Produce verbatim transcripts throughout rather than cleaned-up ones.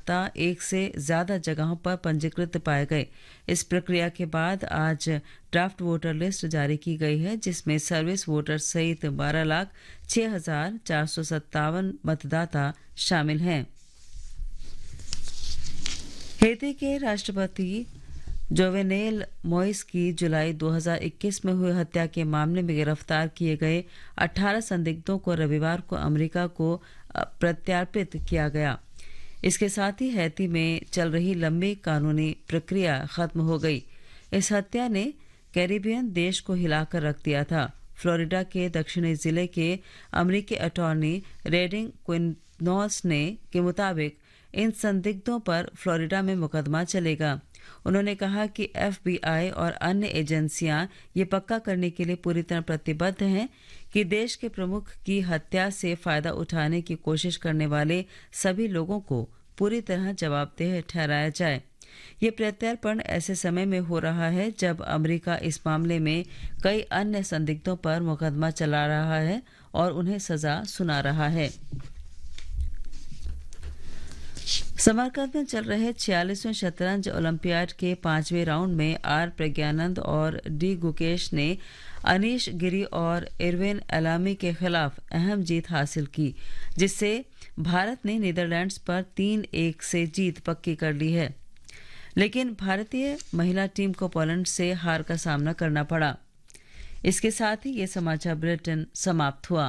मतदाता एक से ज़्यादा जगहों पर पंजीकृत पाए गए। इस प्रक्रिया के बाद आज ड्राफ्ट वोटर लिस्ट जारी की गई है, जिसमें सर्विस वोटर सहित बारह लाख छः हजार चार सौ सत्तावन मतदाता शामिल हैं। हैती के राष्ट्रपति जोवेनेल मोइस की जुलाई दो हज़ार इक्कीस में हुई हत्या के मामले में गिरफ्तार किए गए अठारह संदिग्धों को रविवार को अमेरिका को प्रत्यार्पित किया गया। इसके साथ ही हैती में चल रही लंबी कानूनी प्रक्रिया खत्म हो गई। इस हत्या ने कैरिबियन देश को हिलाकर रख दिया था। फ्लोरिडा के दक्षिणी जिले के अमेरिकी अटॉर्नी रेडिंग क्विनोस ने के मुताबिक इन संदिग्धों पर फ्लोरिडा में मुकदमा चलेगा। उन्होंने कहा कि एफबीआई और अन्य एजेंसियां ये पक्का करने के लिए पूरी तरह प्रतिबद्ध हैं कि देश के प्रमुख की हत्या से फायदा उठाने की कोशिश करने वाले सभी लोगों को पूरी तरह जवाबदेह ठहराया जाए। ये प्रत्यर्पण ऐसे समय में हो रहा है जब अमेरिका इस मामले में कई अन्य संदिग्धों पर मुकदमा चला रहा है और उन्हें सजा सुना रहा है। समरकंद में चल रहे छियालीसवें शतरंज ओलंपियाड के पांचवें राउंड में आर प्रज्ञानंद और डी गुकेश ने अनीश गिरी और इरविन एलामी के खिलाफ अहम जीत हासिल की, जिससे भारत ने नीदरलैंड्स पर तीन एक से जीत पक्की कर ली है। लेकिन भारतीय महिला टीम को पोलैंड से हार का सामना करना पड़ा। इसके साथ ही ये समाचार बुलेटिन समाप्त हुआ।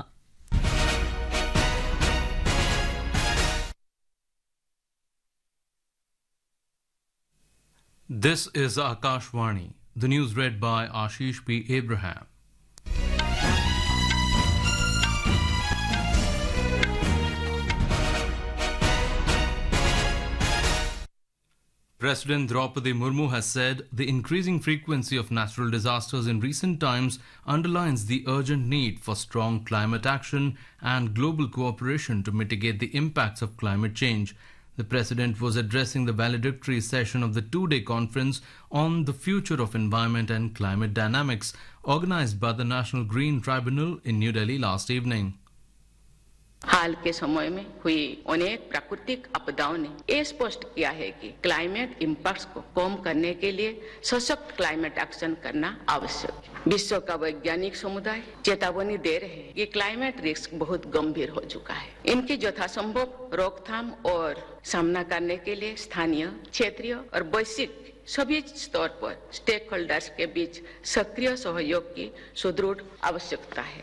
This is Akashvani. The news read by Ashish P. Abraham. President Draupadi Murmu has said the increasing frequency of natural disasters in recent times underlines the urgent need for strong climate action and global cooperation to mitigate the impacts of climate change. The President was addressing the valedictory session of the two-day conference on the future of environment and climate dynamics organized by the National Green Tribunal in New Delhi last evening. हाल के समय में हुई अनेक प्राकृतिक आपदाओं ने ये स्पष्ट किया है कि क्लाइमेट इम्पैक्ट्स को कम करने के लिए सशक्त क्लाइमेट एक्शन करना आवश्यक है। विश्व का वैज्ञानिक समुदाय चेतावनी दे रहे हैं कि क्लाइमेट रिस्क बहुत गंभीर हो चुका है। इनकी यथासंभव रोकथाम और सामना करने के लिए स्थानीय, क्षेत्रीय और वैश्विक सभी स्तर पर स्टेक होल्डर्स के बीच सक्रिय सहयोग की सुदृढ़ आवश्यकता है।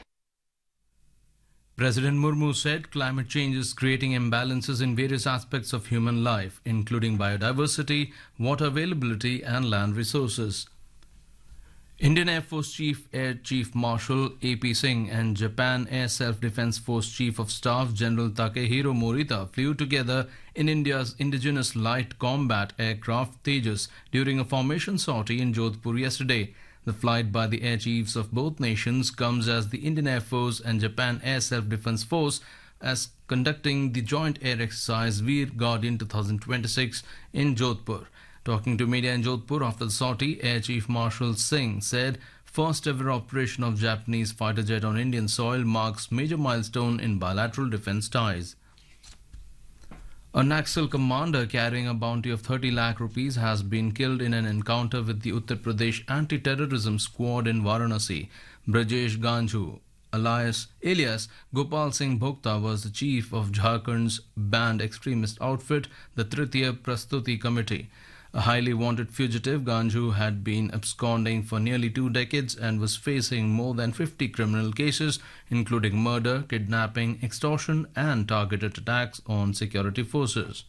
President Murmu said climate change is creating imbalances in various aspects of human life, including biodiversity, water availability, and land resources. Indian Air Force Chief Air Chief Marshal A P Singh and Japan Air Self-Defense Force Chief of Staff General Takehiro Morita flew together in India's indigenous light combat aircraft Tejas during a formation sortie in Jodhpur yesterday. The flight by the air chiefs of both nations comes as the Indian Air Force and Japan Air Self-Defense Force as conducting the joint air exercise Veer Guardian twenty twenty-six in Jodhpur. Talking to media in Jodhpur after the sortie, Air Chief Marshal Singh said first ever operation of Japanese fighter jet on Indian soil marks major milestone in bilateral defense ties. A Naxal commander carrying a bounty of thirty lakh rupees has been killed in an encounter with the Uttar Pradesh anti-terrorism squad in Varanasi. Brajesh Ganju, alias, alias Gopal Singh Bhokta, was the chief of Jharkhand's banned extremist outfit, the Tritiya Prastuti Committee. A highly wanted fugitive, Ganju had been absconding for nearly two decades and was facing more than fifty criminal cases, including murder, kidnapping, extortion, and targeted attacks on security forces.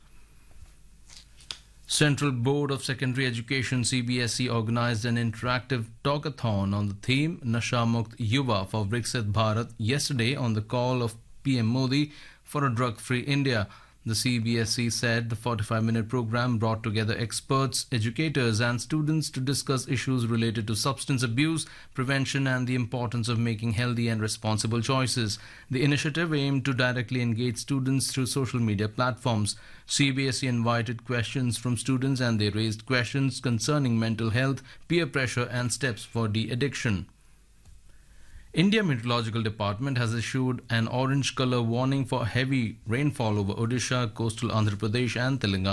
Central Board of Secondary Education C B S E organized an interactive talkathon on the theme Nasha Mukt Yuva for Viksit Bharat yesterday on the call of P M Modi for a drug-free India. The C B S E said the forty-five minute program brought together experts, educators and students to discuss issues related to substance abuse, prevention and the importance of making healthy and responsible choices. The initiative aimed to directly engage students through social media platforms. C B S E invited questions from students and they raised questions concerning mental health, peer pressure and steps for de-addiction. India Meteorological Department has issued an orange color warning for heavy rainfall over Odisha, coastal Andhra Pradesh and Telangana